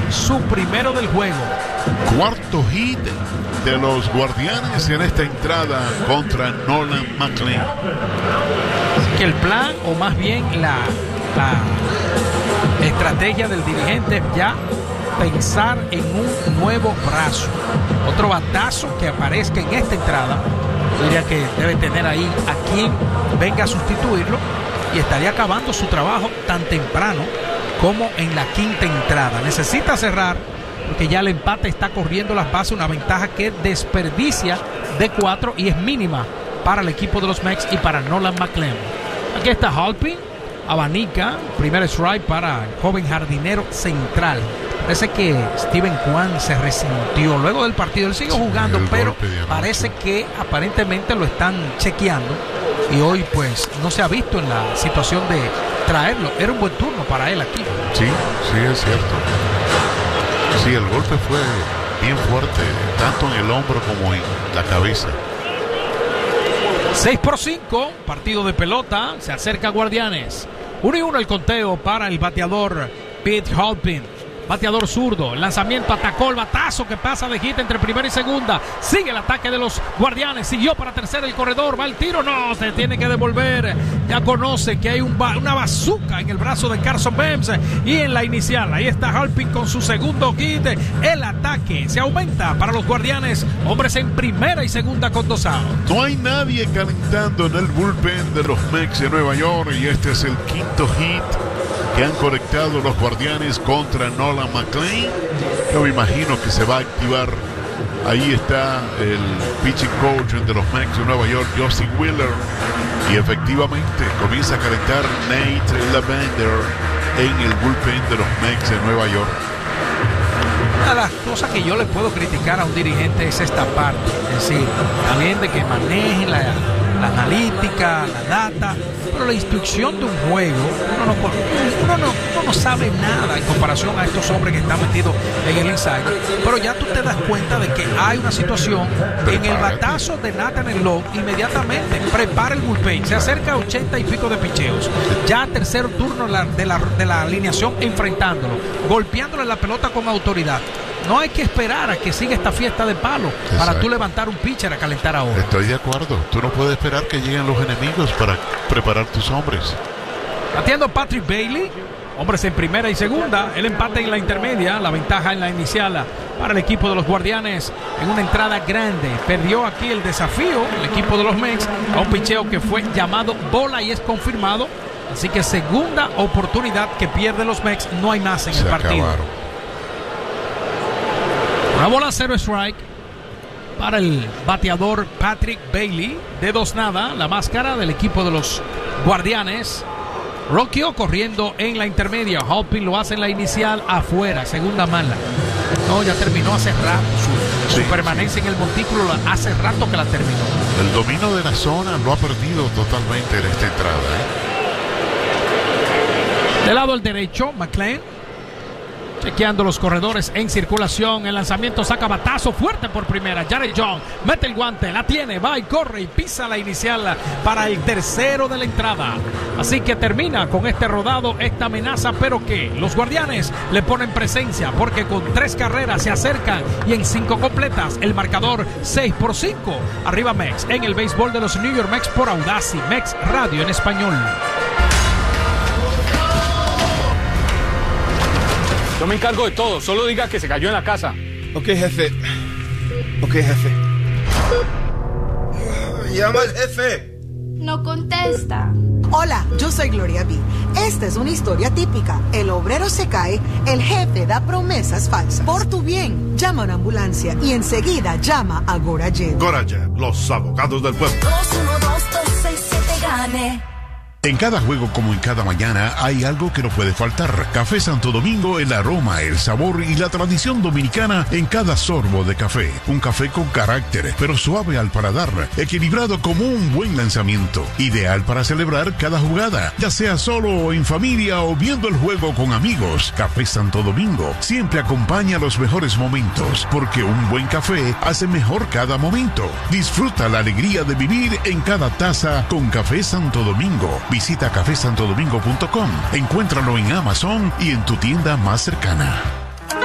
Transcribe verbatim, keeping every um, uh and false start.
su primero del juego. Cuarto hit de los Guardianes en esta entrada contra Nolan McLean. Así que el plan, o más bien la, la estrategia del dirigente, ya pensar en un nuevo brazo, otro batazo que aparezca en esta entrada. Diría que debe tener ahí a quien venga a sustituirlo, y estaría acabando su trabajo tan temprano como en la quinta entrada. Necesita cerrar porque ya el empate está corriendo las bases, una ventaja que desperdicia de cuatro y es mínima para el equipo de los Mex y para Nolan McLean. Aquí está Halpin, abanica, primer strike para el joven jardinero central. Parece que Steven Kwan se resintió luego del partido. Él sigue jugando, pero parece que aparentemente lo están chequeando. Y hoy pues no se ha visto en la situación de traerlo. Era un buen turno para él aquí. Sí, sí, es cierto. Sí, el golpe fue bien fuerte, tanto en el hombro como en la cabeza. seis por cinco, partido de pelota. Se acerca Guardianes. uno y uno el conteo para el bateador Pete Halpin. Bateador zurdo, el lanzamiento atacó el batazo que pasa de hit entre primera y segunda. Sigue el ataque de los Guardianes, siguió para tercera el corredor, va el tiro, no, se tiene que devolver. Ya conoce que hay un ba una bazuca en el brazo de Carson Benz. Y en la inicial, ahí está Halpin con su segundo hit. El ataque se aumenta para los Guardianes, hombres en primera y segunda con dos outs. No hay nadie calentando en el bullpen de los Mets de Nueva York, y este es el quinto hit que han conectado los Guardianes contra Nolan McLean. Yo me imagino que se va a activar. Ahí está el pitching coach de los Mets de Nueva York, Justin Wheeler, y efectivamente comienza a calentar Nate Lavender en el bullpen de los Mets de Nueva York. Una de las cosas que yo le puedo criticar a un dirigente es esta parte, es decir, también de que maneje la, la analítica, la data, pero la instrucción de un juego, uno no, uno, no, uno no sabe nada en comparación a estos hombres que están metidos en el inside, pero ya tú te das cuenta de que hay una situación en el batazo de Nathan Lowe. Inmediatamente prepara el bullpen, se acerca a ochenta y pico de picheos, ya tercer turno de la, de la alineación enfrentándolo, golpeándole la pelota con autoridad. No hay que esperar a que siga esta fiesta de palo. Exacto. Para tú levantar un pitcher a calentar ahora. Estoy de acuerdo. Tú no puedes esperar que lleguen los enemigos para preparar tus hombres. Bateando Patrick Bailey. Hombres en primera y segunda. El empate en la intermedia. La ventaja en la inicial para el equipo de los Guardianes en una entrada grande. Perdió aquí el desafío el equipo de los Mets a un picheo que fue llamado bola y es confirmado. Así que segunda oportunidad que pierde los Mets. No hay más en Se el partido. Acabaron. Una bola, cero strike para el bateador Patrick Bailey. De dos nada, la máscara del equipo de los Guardianes. Rocchio corriendo en la intermedia. Halpin lo hace en la inicial afuera, segunda mala. No, ya terminó hace rato su, sí, su permanencia sí. en el montículo. Hace rato que la terminó. El dominio de la zona lo ha perdido totalmente en esta entrada. ¿eh? Del lado al derecho, McLean. Chequeando los corredores en circulación. El lanzamiento saca batazo fuerte por primera. Jared Young mete el guante, la tiene, va y corre y pisa la inicial para el tercero de la entrada. Así que termina con este rodado, esta amenaza, pero que los Guardianes le ponen presencia porque con tres carreras se acercan y en cinco completas el marcador seis por cinco. Arriba Mex en el béisbol de los New York Mets por Audacy Mex Radio en español. Yo me encargo de todo, solo diga que se cayó en la casa. Ok, jefe. Ok, jefe. Llama al jefe. No contesta. Hola, yo soy Gloria B. Esta es una historia típica. El obrero se cae, el jefe da promesas falsas. Por tu bien, llama a una ambulancia y enseguida llama a Gorajet. Gorajet, los abogados del pueblo. dos uno dos dos seis siete gane. En cada juego como en cada mañana hay algo que no puede faltar. Café Santo Domingo, el aroma, el sabor y la tradición dominicana en cada sorbo de café. Un café con carácter, pero suave al paladar, equilibrado como un buen lanzamiento. Ideal para celebrar cada jugada, ya sea solo o en familia o viendo el juego con amigos. Café Santo Domingo siempre acompaña los mejores momentos, porque un buen café hace mejor cada momento. Disfruta la alegría de vivir en cada taza con Café Santo Domingo. Visita café santo domingo punto com. Encuéntralo en Amazon y en tu tienda más cercana.